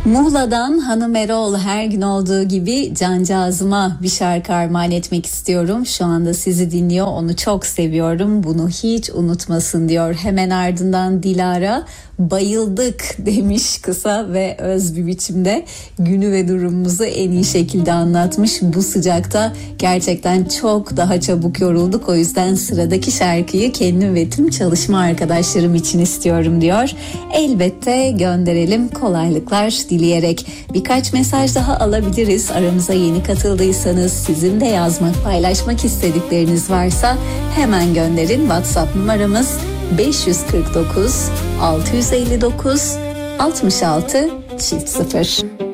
Muğla'dan Hanım Erol, her gün olduğu gibi cancağızıma bir şarkı armağan etmek istiyorum. Şu anda sizi dinliyor, onu çok seviyorum, bunu hiç unutmasın diyor. Hemen ardından Dilara, bayıldık demiş, kısa ve öz bir biçimde günü ve durumumuzu en iyi şekilde anlatmış. Bu sıcakta gerçekten çok daha çabuk yorulduk, o yüzden sıradaki şarkıyı kendim ve tüm çalışma arkadaşlarım için istiyorum diyor. Elbette gönderelim, kolaylıklar dileyerek. Birkaç mesaj daha alabiliriz. Aramıza yeni katıldıysanız, sizin de yazmak, paylaşmak istedikleriniz varsa hemen gönderin. WhatsApp numaramız 549 659 66 00.